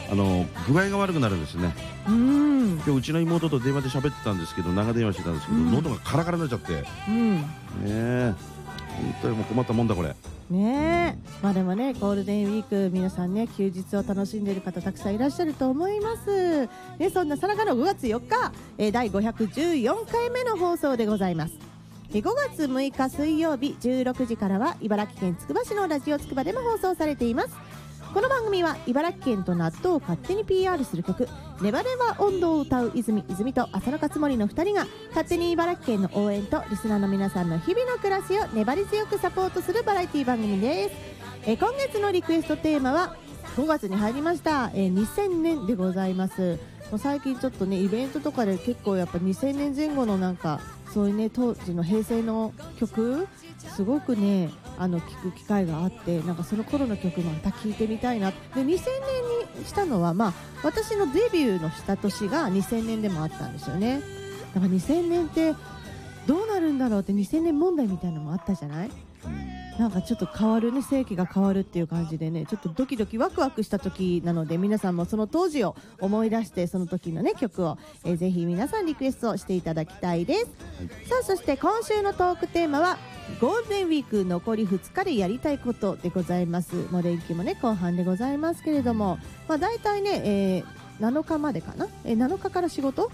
具合が悪くなるんですね。今日うちの妹と電話で喋ってたんですけど、長電話してたんですけど、喉がカラカラになっちゃって、本当にもう困ったもんだこれ。 ねえ、まあでもね、ゴールデンウィーク皆さんね、休日を楽しんでいる方たくさんいらっしゃると思います。で、そんなさながの5月4日、第514回目の放送でございます。5月6日水曜日16時からは茨城県つくば市のラジオつくばでも放送されています。この番組は茨城県と納豆を勝手に PR する曲ネバネバ音頭を歌う泉と浅野勝森の2人が勝手に茨城県の応援とリスナーの皆さんの日々の暮らしを粘り強くサポートするバラエティ番組です。今月のリクエストテーマは5月に入りました、2000年でございます。もう最近ちょっとねイベントとかで結構やっぱ2000年前後のなんかそういうね当時の平成の曲すごくね聴く機会があって、なんかその頃の曲また聴いてみたいな。で2000年にしたのは、まあ私のデビューのした年が2000年でもあったんですよね。だから2000年ってどうなるんだろうって2000年問題みたいなのもあったじゃない。なんかちょっと変わるね、世紀が変わるっていう感じでね、ちょっとドキドキワクワクした時なので、皆さんもその当時を思い出してその時のね曲を、ぜひ皆さんリクエストしていただきたいです、さあそして今週のトークテーマはゴールデンウィーク残り2日でやりたいことでございます。もう連休もね後半でございますけれども、まあ大体ね、7日までかな、7日から仕事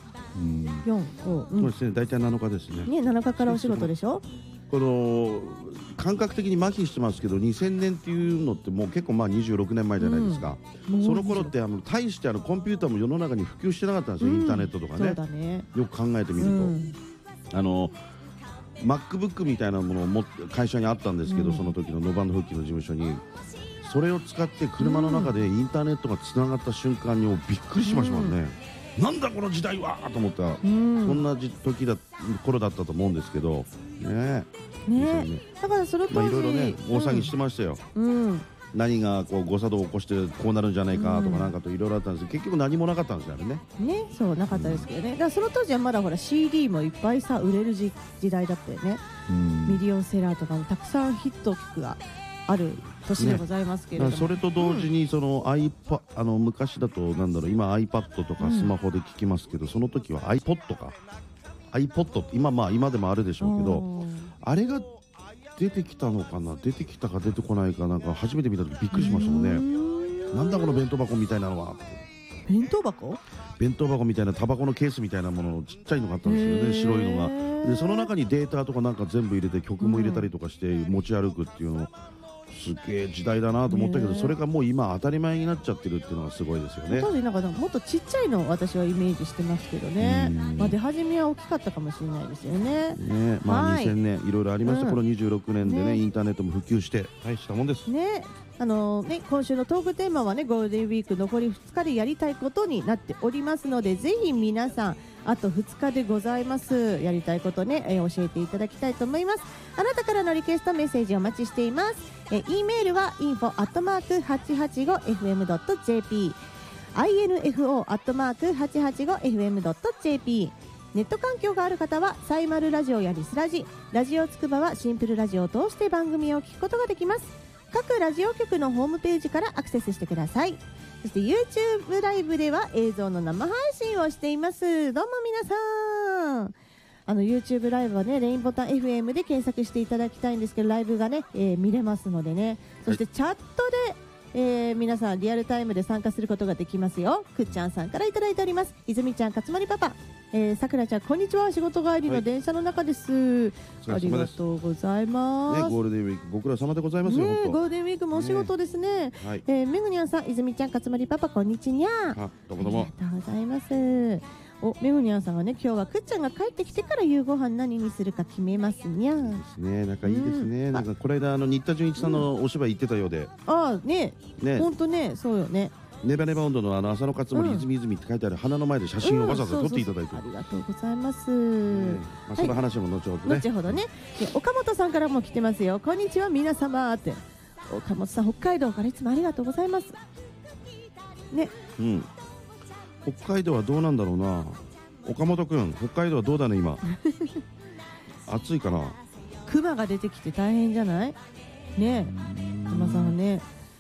4、 そうですね、大体7日ですね。 7日からお仕事でしょ。 この感覚的に麻痺してますけど、2000年っていうのってもう結構まあ26年前じゃないですか、その頃って大してコンピューターも世の中に普及してなかったんですよ、インターネットとかね。 そうだね、 よく考えてみると、MacBook みたいなものを会社にあったんですけど、その時のノバンド復帰の事務所にそれを使って車の中でインターネットがつながった瞬間にもうびっくりしましたもんね、なんだこの時代はと思った、そんな頃だったと思うんですけどね。 だからその当時いろいろね大騒ぎしてましたよ、何がこう誤作動を起こしてこうなるんじゃないかとかなんかといろいろあったんですけど、結局何もなかったんですよね。 そうなかったですけどね。だからその当時はまだほら CD もいっぱいさ売れる時代だったよね。ミリオンセラーとかもたくさんヒット曲がある年でございますけれども、 それと同時にその昔だとなんだろう、今 iPad とかスマホで聞きますけど、その時は iPod か iPod って今でもあるでしょうけど、あれが出てきたのかな、出てきたか出てこないかなんか初めて見た時びっくりしましたもんね。なんだこの弁当箱みたいなのは。 弁当箱みたいなタバコのケースみたいなものちっちゃいのがあったんですよね、白いのが。でその中にデータとかなんか全部入れて曲も入れたりとかして持ち歩くっていうのすげえ時代だなと思ったけど、それがもう今当たり前になっちゃってるっていうのがすごいですよね。 当時なんかもっとちっちゃいのを私はイメージしてますけどね。出始めは大きかったかもしれないですよね。 2000年いろいろありました。この26年でねインターネットも普及して大したもんですね。今週のトークテーマはねゴールデンウィーク残り2日でやりたいことになっておりますので、ぜひ皆さんあと2日でございます。やりたいことね、教えていただきたいと思います。あなたからのリクエストメッセージお待ちしています。E メールは info@885fm.jp info@885fm.jp ネット環境がある方はサイマルラジオやリスラジ、ラジオつくばはシンプルラジオを通して番組を聞くことができます。各ラジオ局のホームページからアクセスしてください。そして YouTube ライブでは映像の生配信をしています。どうも皆さん、YouTube ライブはねレインボタン FM で検索していただきたいんですけど、ライブがね、見れますのでね。そしてチャットで、皆さんリアルタイムで参加することができますよ。くっちゃんさんからいただいております。泉ちゃん、勝森パパ、さくらちゃん、こんにちは。仕事帰りの電車の中です、ありがとうございます、 ゴールデンウィークご苦労様でございますよ、 ゴールデンウィークもお仕事ですね。めぐにゃんさん、泉ちゃん、勝森パパ、こんにちにゃ。 どうもどうもありがとうございます。めぐにゃんさんがね、今日はくっちゃんが帰ってきてから夕ご飯何にするか決めますにゃ。 ですね、仲いいですね。なんかこの間新田純一さんのお芝居行ってたようで、 本当ね、そうよね。 ネバネバ温度の浅野勝森泉って書いてある花の前で写真をわざわざ撮っていただいて、 ありがとうございます。その話も後ほどね。 後ほどね。岡本さんからも来てますよ。こんにちは皆様って。岡本さん、北海道からいつもありがとうございます。ね。 北海道はどうなんだろうな。岡本くん、北海道はどうだね今。暑いかな。 熊が出てきて大変じゃない？ね。熊さんね。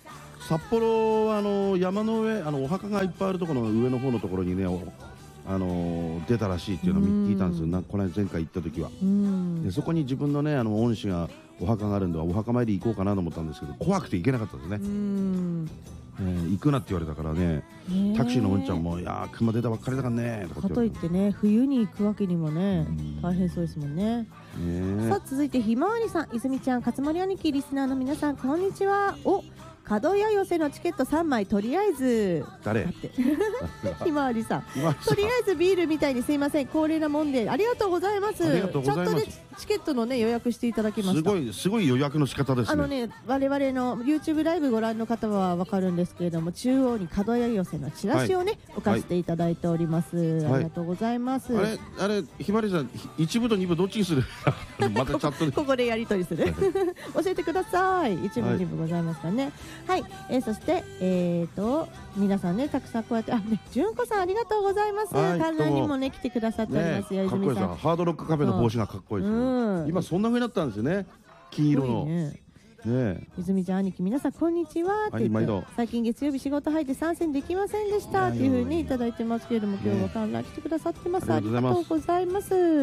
札幌は山の上お墓がいっぱいあるところの上の方のところにね出たらしいっていうのを聞いたんですよ。この間前回行った時は。でそこに自分のね恩師がお墓があるんでお墓参り行こうかなと思ったんですけど怖くて行けなかったですね。行くなって言われたからね、タクシーのうんちゃんも「いやー熊出たばっかりだからね」とかかといってね冬に行くわけにもね大変そうですもんね。さあ続いてひまわりさん、泉ちゃん、勝森兄貴、リスナーの皆さんこんにちは。角屋寄せのチケット3枚とりあえず誰ひまわりさんとりあえずビールみたいにすいません恒例なもんでありがとうございます。チャットでチケットのね予約していただきました。 すごい予約の仕方ですね。 我々の YouTube ライブご覧の方はわかるんですけれども中央に角屋寄せのチラシをね、置かせていただいております、ありがとうございます。 あれひまわりさん1部と2部どっちにするまたチャットでここでやり取りする教えてください。1部2部ございますかね。はい、そして皆さんねたくさんこうやって純子さんありがとうございます。観覧にもね来てくださっておりますよ、泉さん。 ハードロックカフェの帽子がかっこいいですね。今そんな風になったんですよね、金色の泉ちゃん兄貴皆さんこんにちはって言って最近月曜日仕事入って参戦できませんでしたっていう風にいただいてますけれども今日は観覧来てくださってます。ありがとうございます。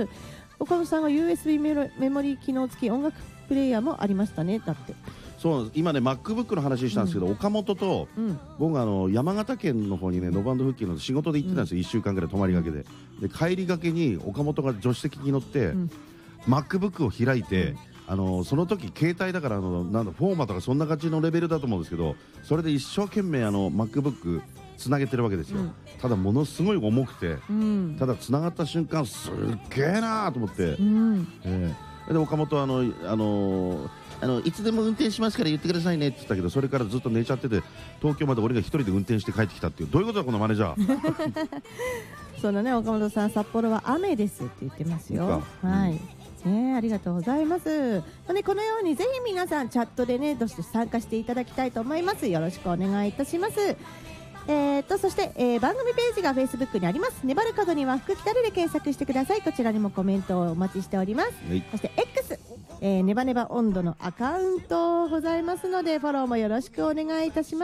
岡本さんが USB メモリー機能付き音楽プレイヤーもありましたね。だってそう今ね MacBook の話したんですけど、岡本と僕が山形県の方にねノバンド復帰の仕事で行ってたんですよ、1週間ぐらい泊まりがけで。で帰りがけに岡本が助手席に乗って、MacBook を開いて、その時携帯だからなんだフォーマとかそんな感じのレベルだと思うんですけどそれで一生懸命MacBook つなげてるわけですよ、ただものすごい重くて、ただつながった瞬間すっげえなーと思って、で岡本いつでも運転しますから言ってくださいねって言ったけどそれからずっと寝ちゃってて東京まで俺が一人で運転して帰ってきたっていうどういうことだこのマネージャーそのね岡本さん札幌は雨ですって言ってますよ。はい、ありがとうございます。このようにぜひ皆さんチャットでねどしどし参加していただきたいと思います。よろしくお願いいたします。そして、番組ページが Facebook にあります。粘る角には福来たるで検索してください。こちらにもコメントをお待ちしております。そして X、ネバネバ温度のアカウントございますのでフォローもよろしくお願いいたします。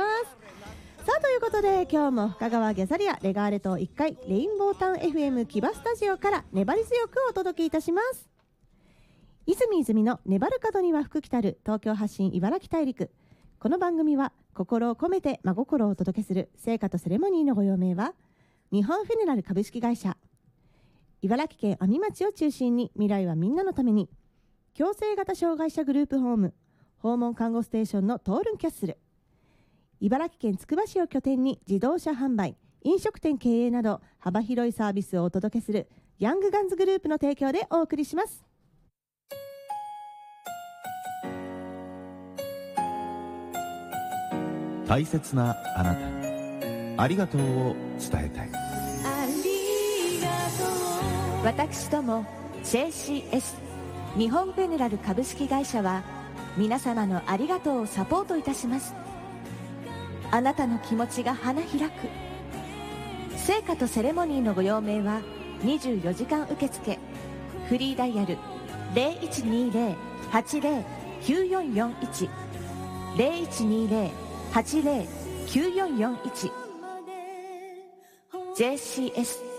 さあということで今日も深川ギャザリアレガーレ島1階レインボータウン FM 木場スタジオから粘り強くお届けいたします。泉の粘る角には福来たる東京発信茨城大陸。この番組は心を込めて真心をお届けする聖歌とセレモニーのご用命は日本フェネラル株式会社、茨城県阿見町を中心に未来はみんなのために共生型障害者グループホーム訪問看護ステーションのトールンキャッスル、茨城県つくば市を拠点に自動車販売飲食店経営など幅広いサービスをお届けするヤングガンズグループの提供でお送りします。 大切なあなたにありがとうを伝えたい。 私ども JCS 日本フェネラル株式会社は皆様のありがとうをサポートいたします。あなたの気持ちが花開く聖歌とセレモニーのご用命は24時間受付、フリーダイヤル 0120-80-9441 0120-80-9441 JCS